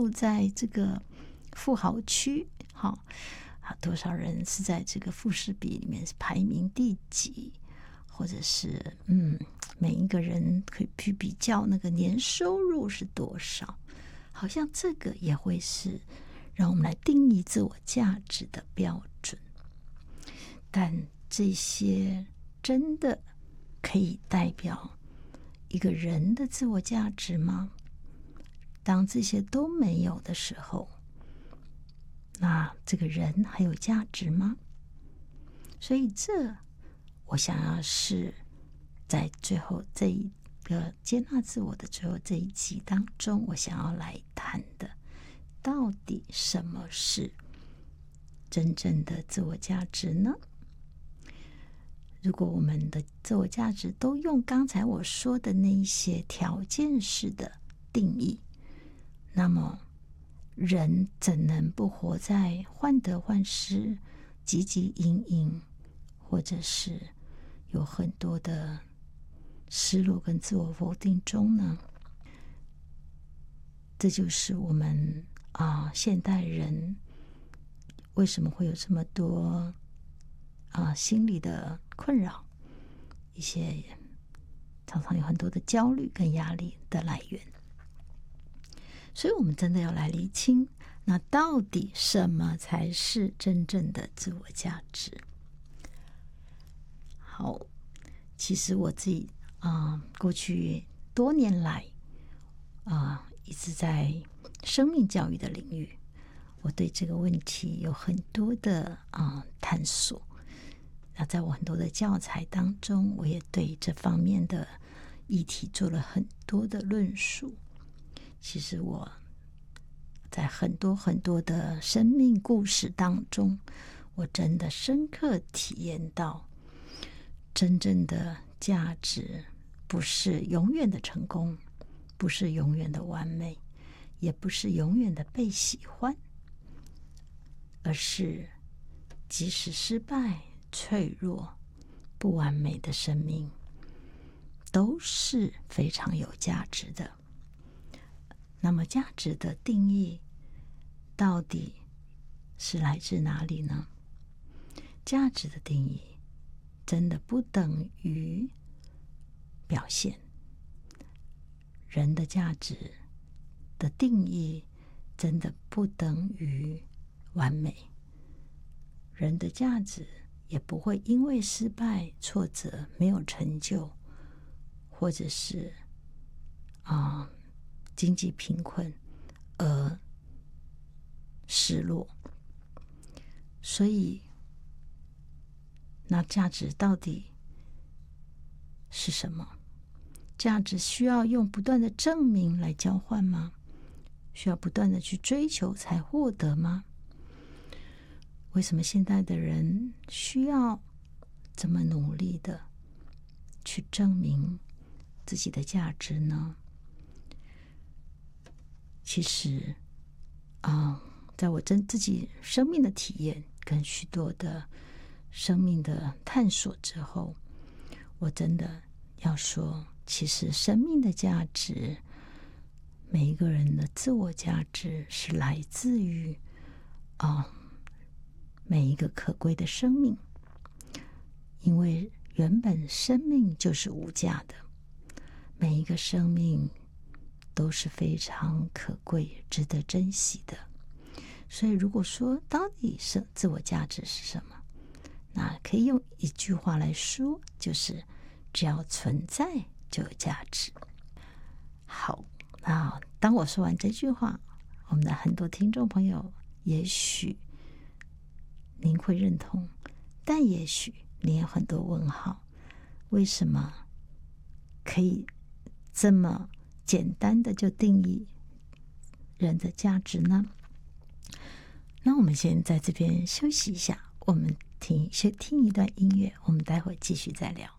住在这个富豪区，多少人是在这个富士比里面是排名第几，或者是每一个人可以去比较那个年收入是多少，好像这个也会是让我们来定义自我价值的标准。但这些真的可以代表一个人的自我价值吗？当这些都没有的时候，那这个人还有价值吗？所以我想要是在最后这一个接纳自我的最后这一集当中，我想要来谈的，到底什么是真正的自我价值呢？如果我们的自我价值都用刚才我说的那一些条件式的定义，那么人怎能不活在患得患失、汲汲营营，或者是有很多的失落跟自我否定中呢？这就是我们现代人为什么会有这么多心理的困扰，一些常常有很多的焦虑跟压力的来源。所以我们真的要来厘清，那到底什么才是真正的自我价值？好，其实我自己过去多年来一直在生命教育的领域，我对这个问题有很多的探索。那在我很多的教材当中，我也对这方面的议题做了很多的论述。其实我在很多很多的生命故事当中，我真的深刻体验到，真正的价值不是永远的成功，不是永远的完美，也不是永远的被喜欢，而是即使失败、脆弱、不完美的生命都是非常有价值的。那么价值的定义到底是来自哪里呢？价值的定义真的不等于表现，人的价值的定义真的不等于完美，人的价值也不会因为失败、挫折、没有成就，或者是经济贫困而失落。所以那价值到底是什么？价值需要用不断的证明来交换吗？需要不断的去追求才获得吗？为什么现代的人需要这么努力的去证明自己的价值呢？其实在我自己生命的体验跟许多的生命的探索之后，我真的要说，其实生命的价值，每一个人的自我价值是来自于每一个可贵的生命，因为原本生命就是无价的，每一个生命都是非常可贵、值得珍惜的。所以如果说到底是自我价值是什么，那可以用一句话来说，就是只要存在就有价值。好，那当我说完这句话，我们的很多听众朋友也许您会认同，但也许你有很多问号，为什么可以这么简单的就定义人的价值呢？那我们先在这边休息一下，我们听一段音乐，我们待会继续再聊。